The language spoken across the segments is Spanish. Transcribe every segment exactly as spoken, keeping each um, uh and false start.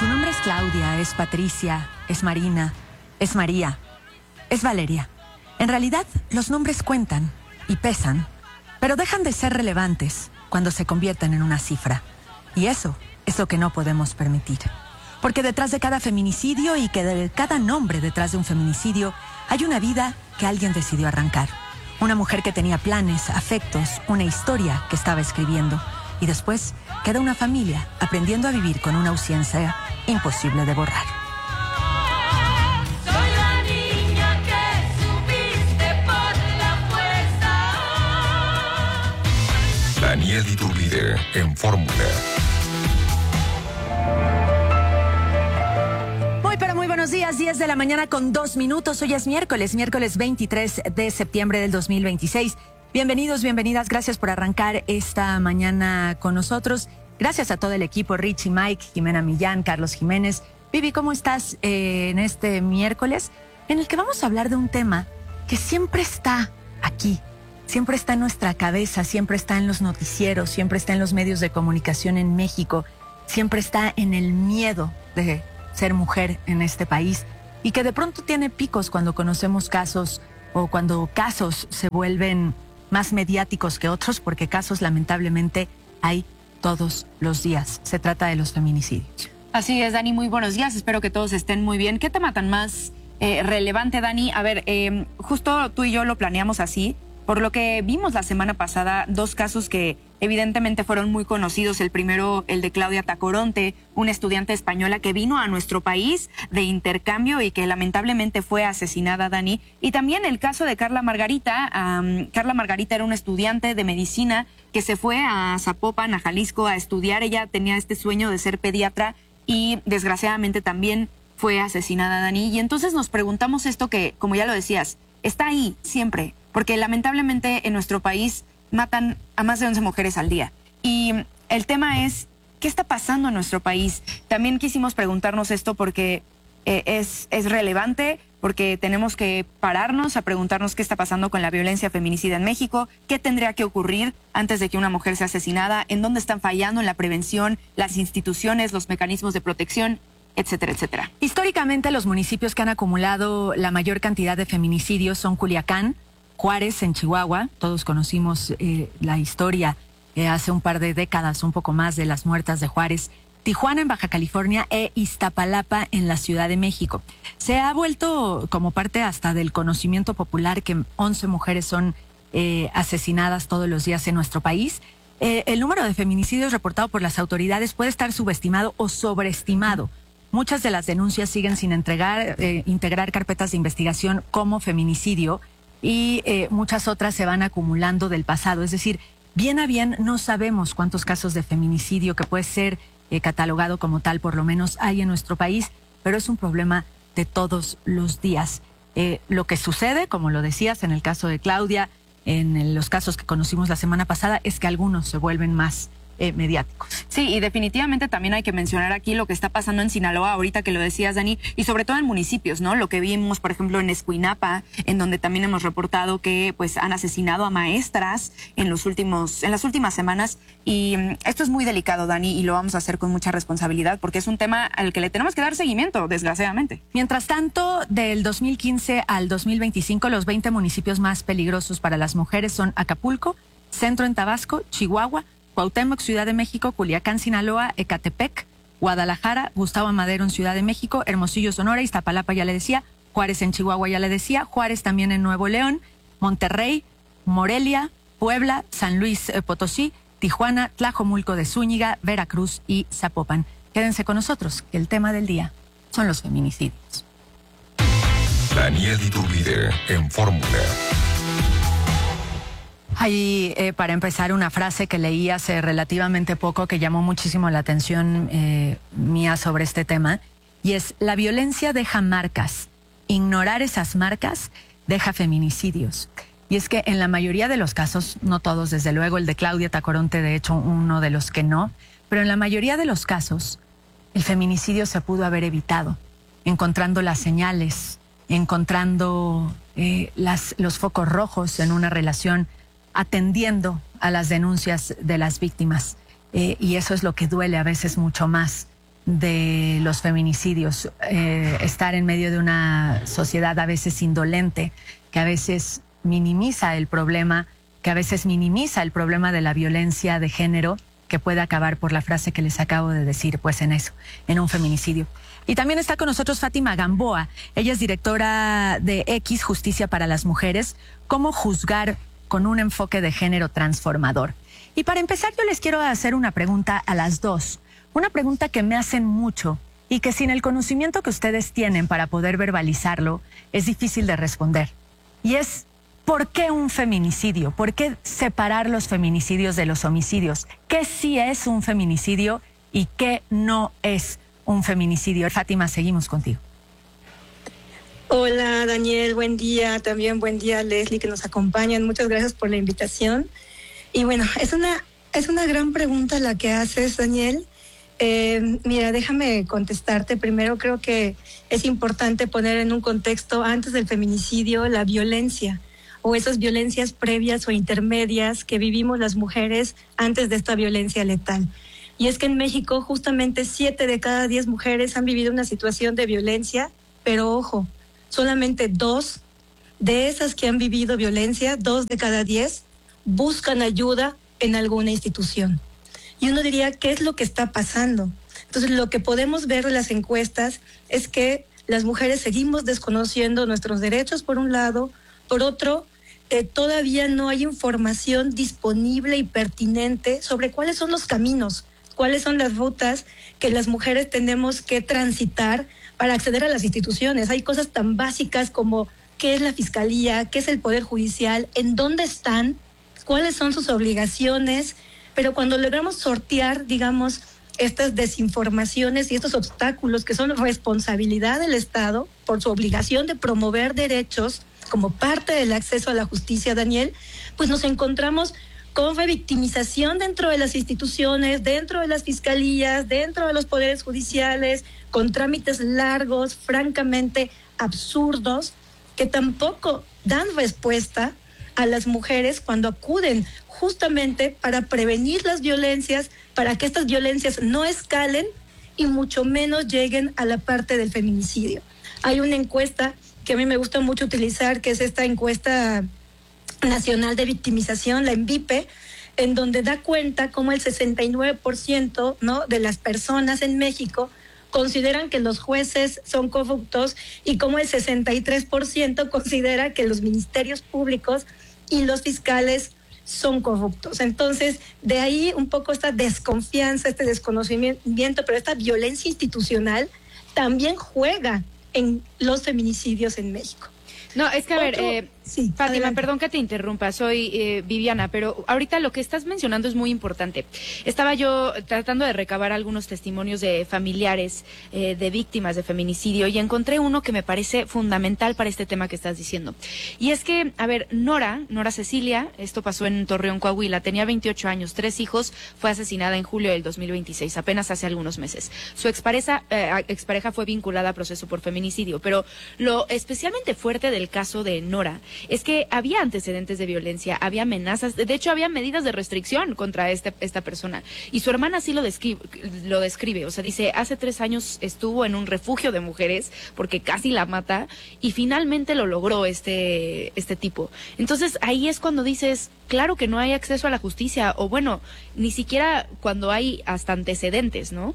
Su nombre es Claudia, es Patricia, es Marina, es María, es Valeria. En realidad, los nombres cuentan y pesan, pero dejan de ser relevantes cuando se convierten en una cifra. Y eso es lo que no podemos permitir. Porque detrás de cada feminicidio y que de cada nombre detrás de un feminicidio hay una vida que alguien decidió arrancar. Una mujer que tenía planes, afectos, una historia que estaba escribiendo. Y después queda una familia aprendiendo a vivir con una ausencia imposible de borrar. Soy la niña que subiste por la fuerza. Daniel Iturbide en Fórmula. Muy pero muy buenos días, diez de la mañana con dos minutos. Hoy es miércoles, miércoles veintitrés de septiembre del dos mil veintiséis. Bienvenidos, bienvenidas, gracias por arrancar esta mañana con nosotros. Gracias a todo el equipo, Richie, Mike, Jimena Millán, Carlos Jiménez. Vivi, ¿cómo estás eh, en este miércoles? En el que vamos a hablar de un tema que siempre está aquí, siempre está en nuestra cabeza, siempre está en los noticieros, siempre está en los medios de comunicación en México, siempre está en el miedo de ser mujer en este país y que de pronto tiene picos cuando conocemos casos o cuando casos se vuelven más mediáticos que otros, porque casos lamentablemente hay todos los días. Se trata de los feminicidios. Así es, Dani, muy buenos días, espero que todos estén muy bien. ¿Qué tema tan más eh, relevante, Dani? A ver, eh, justo tú y yo lo planeamos así, por lo que vimos la semana pasada dos casos que evidentemente fueron muy conocidos. El primero, el de Claudia Tacoronte, una estudiante española que vino a nuestro país de intercambio y que lamentablemente fue asesinada, Dani. Y también el caso de Carla Margarita. Um, Carla Margarita era una estudiante de medicina que se fue a Zapopan, a Jalisco, a estudiar. Ella tenía este sueño de ser pediatra y desgraciadamente también fue asesinada, Dani. Y entonces nos preguntamos esto que, como ya lo decías, está ahí siempre, porque lamentablemente en nuestro país matan a más de once mujeres al día. Y el tema es, ¿qué está pasando en nuestro país? También quisimos preguntarnos esto porque eh, es, es relevante, porque tenemos que pararnos a preguntarnos qué está pasando con la violencia feminicida en México, qué tendría que ocurrir antes de que una mujer sea asesinada, en dónde están fallando en la prevención, las instituciones, los mecanismos de protección, etcétera, etcétera. Históricamente, los municipios que han acumulado la mayor cantidad de feminicidios son Culiacán, Juárez en Chihuahua. Todos conocimos eh, la historia eh, hace un par de décadas, un poco más, de las muertas de Juárez. Tijuana en Baja California e Iztapalapa en la Ciudad de México. Se ha vuelto como parte hasta del conocimiento popular que once mujeres son eh, asesinadas todos los días en nuestro país. Eh, el número de feminicidios reportado por las autoridades puede estar subestimado o sobreestimado. Muchas de las denuncias siguen sin entregar, eh, integrar carpetas de investigación como feminicidio y eh, muchas otras se van acumulando del pasado. Es decir, bien a bien no sabemos cuántos casos de feminicidio que puede ser eh, catalogado como tal, por lo menos hay en nuestro país, pero es un problema de todos los días. Eh, lo que sucede, como lo decías en el caso de Claudia, en los casos que conocimos la semana pasada, es que algunos se vuelven más Eh, mediáticos. Sí, y definitivamente también hay que mencionar aquí lo que está pasando en Sinaloa, ahorita que lo decías, Dani, y sobre todo en municipios, ¿no? Lo que vimos, por ejemplo, en Escuinapa, en donde también hemos reportado que pues han asesinado a maestras en los últimos, en las últimas semanas, y um, esto es muy delicado, Dani, y lo vamos a hacer con mucha responsabilidad, porque es un tema al que le tenemos que dar seguimiento, desgraciadamente. Mientras tanto, del dos mil quince al dos mil veinticinco, los veinte municipios más peligrosos para las mujeres son Acapulco, Centro en Tabasco, Chihuahua, Cuauhtémoc, Ciudad de México, Culiacán, Sinaloa, Ecatepec, Guadalajara, Gustavo Madero en Ciudad de México, Hermosillo, Sonora, Iztapalapa ya le decía, Juárez en Chihuahua ya le decía, Juárez también en Nuevo León, Monterrey, Morelia, Puebla, San Luis eh, Potosí, Tijuana, Tlajomulco de Zúñiga, Veracruz y Zapopan. Quédense con nosotros, que el tema del día son los feminicidios. Daniel Iturbide en Fórmula. Hay, eh, para empezar, una frase que leí hace relativamente poco que llamó muchísimo la atención eh, mía sobre este tema, y es: la violencia deja marcas, ignorar esas marcas deja feminicidios. Y es que en la mayoría de los casos, no todos desde luego, el de Claudia Tacoronte de hecho uno de los que no, pero en la mayoría de los casos el feminicidio se pudo haber evitado, encontrando las señales, encontrando eh, las, los focos rojos en una relación, atendiendo a las denuncias de las víctimas. Eh, y eso es lo que duele a veces mucho más de los feminicidios, eh, estar en medio de una sociedad a veces indolente, que a veces minimiza el problema, que a veces minimiza el problema de la violencia de género, que puede acabar por la frase que les acabo de decir, pues en eso, en un feminicidio. Y también está con nosotros Fátima Gamboa. Ella es directora de X, Justicia para las Mujeres. ¿Cómo juzgar con un enfoque de género transformador? Y para empezar, yo les quiero hacer una pregunta a las dos. Una pregunta que me hacen mucho y que sin el conocimiento que ustedes tienen para poder verbalizarlo, es difícil de responder. Y es, ¿por qué un feminicidio? ¿Por qué separar los feminicidios de los homicidios? ¿Qué sí es un feminicidio y qué no es un feminicidio? Fátima, seguimos contigo. Hola Daniel, buen día, también buen día Leslie que nos acompañan, muchas gracias por la invitación. Y bueno, es una, es una gran pregunta la que haces, Daniel. Eh, mira, déjame contestarte. Primero, creo que es importante poner en un contexto, antes del feminicidio, la violencia o esas violencias previas o intermedias que vivimos las mujeres antes de esta violencia letal. Y es que en México justamente siete de cada diez mujeres han vivido una situación de violencia, pero ojo, solamente dos de esas que han vivido violencia, dos de cada diez, buscan ayuda en alguna institución. Y uno diría, ¿qué es lo que está pasando? Entonces, lo que podemos ver en las encuestas es que las mujeres seguimos desconociendo nuestros derechos, por un lado. Por otro, eh, todavía no hay información disponible y pertinente sobre cuáles son los caminos, cuáles son las rutas que las mujeres tenemos que transitar para acceder a las instituciones. Hay cosas tan básicas como qué es la Fiscalía, qué es el Poder Judicial, en dónde están, cuáles son sus obligaciones. Pero cuando logramos sortear, digamos, estas desinformaciones y estos obstáculos que son responsabilidad del Estado por su obligación de promover derechos como parte del acceso a la justicia, Daniel, pues nos encontramos con revictimización dentro de las instituciones, dentro de las fiscalías, dentro de los poderes judiciales, con trámites largos, francamente absurdos, que tampoco dan respuesta a las mujeres cuando acuden justamente para prevenir las violencias, para que estas violencias no escalen y mucho menos lleguen a la parte del feminicidio. Hay una encuesta que a mí me gusta mucho utilizar, que es esta encuesta nacional de victimización, la ENVIPE, en donde da cuenta cómo el sesenta y nueve por ciento, ¿no?, de las personas en México consideran que los jueces son corruptos y cómo el sesenta y tres por ciento considera que los ministerios públicos y los fiscales son corruptos. Entonces, de ahí un poco esta desconfianza, este desconocimiento, pero esta violencia institucional también juega en los feminicidios en México. No, es que a ver, Otro, eh, sí, Fátima, adelante. perdón que te interrumpa, soy eh, Viviana, pero ahorita lo que estás mencionando es muy importante. Estaba yo tratando de recabar algunos testimonios de familiares eh, de víctimas de feminicidio y encontré uno que me parece fundamental para este tema que estás diciendo. Y es que, a ver, Nora, Nora Cecilia, esto pasó en Torreón, Coahuila, tenía veintiocho años, tres hijos, fue asesinada en julio del dos mil veintiséis, apenas hace algunos meses. Su expareja, eh, expareja fue vinculada a proceso por feminicidio, pero lo especialmente fuerte del caso de Nora es que había antecedentes de violencia, había amenazas, de hecho había medidas de restricción contra este, esta persona. Y su hermana sí lo describe, lo describe, o sea, dice, hace tres años estuvo en un refugio de mujeres porque casi la mata y finalmente lo logró este, este tipo. Entonces ahí es cuando dices, claro que no hay acceso a la justicia, o bueno, ni siquiera cuando hay hasta antecedentes, ¿no?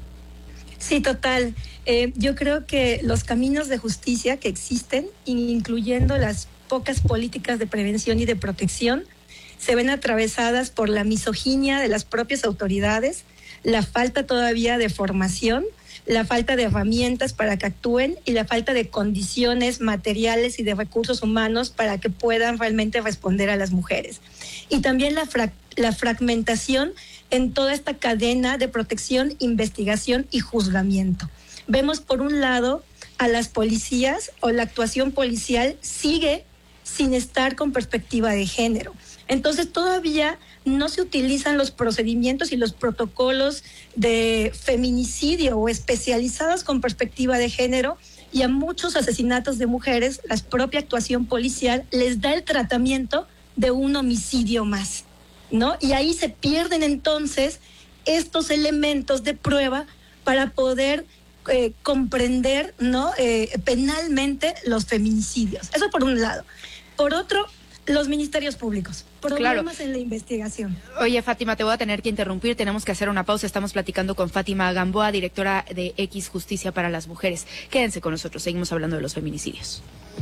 Sí, total. Eh, yo creo que los caminos de justicia que existen, incluyendo las pocas políticas de prevención y de protección, se ven atravesadas por la misoginia de las propias autoridades, la falta todavía de formación, la falta de herramientas para que actúen y la falta de condiciones materiales y de recursos humanos para que puedan realmente responder a las mujeres. Y también la, fra- la fragmentación en toda esta cadena de protección, investigación y juzgamiento. Vemos por un lado a las policías, o la actuación policial sigue sin estar con perspectiva de género. Entonces todavía no se utilizan los procedimientos y los protocolos de feminicidio o especializados con perspectiva de género, y a muchos asesinatos de mujeres la propia actuación policial les da el tratamiento de un homicidio más, ¿no? Y ahí se pierden entonces estos elementos de prueba para poder eh, comprender, ¿no? Eh, penalmente los feminicidios. Eso por un lado. Por otro, los ministerios públicos, problemas claro. en la investigación. Oye, Fátima, te voy a tener que interrumpir, tenemos que hacer una pausa. Estamos platicando con Fátima Gamboa, directora de X Justicia para las Mujeres. Quédense con nosotros, seguimos hablando de los feminicidios.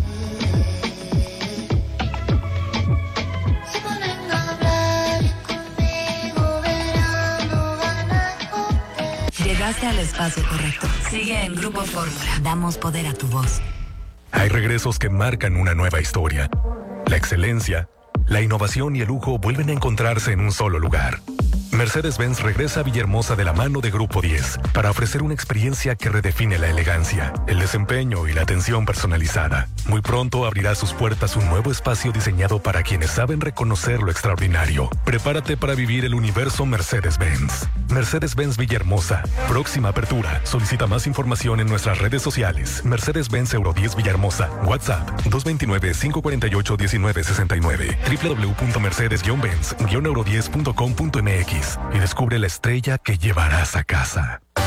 Llegaste al espacio correcto. Sigue en Grupo Fórmula. Damos poder a tu voz. Hay regresos que marcan una nueva historia. La excelencia, la innovación y el lujo vuelven a encontrarse en un solo lugar. Mercedes-Benz regresa a Villahermosa de la mano de Grupo diez para ofrecer una experiencia que redefine la elegancia, el desempeño y la atención personalizada. Muy pronto abrirá sus puertas un nuevo espacio diseñado para quienes saben reconocer lo extraordinario. Prepárate para vivir el universo Mercedes-Benz. Mercedes-Benz Villahermosa. Próxima apertura. Solicita más información en nuestras redes sociales. Mercedes-Benz Euro diez Villahermosa. WhatsApp dos dos nueve, cinco cuatro ocho, uno nueve seis nueve. doble u doble u doble u punto mercedes benz euro diez punto com punto m x y descubre la estrella que llevarás a casa.